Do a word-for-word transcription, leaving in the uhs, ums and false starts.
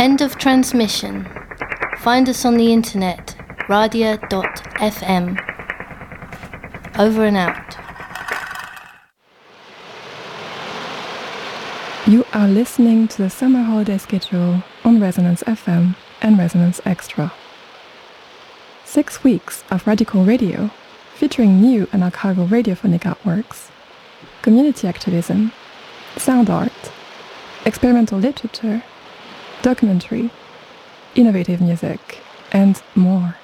End of transmission. Find us on the internet, radia dot f m. Over and out. You are listening to the summer holiday schedule on Resonance F M and Resonance Extra. Six weeks of radical radio featuring new and archival radiophonic artworks, community activism, sound art, experimental literature, documentary, innovative music, and more.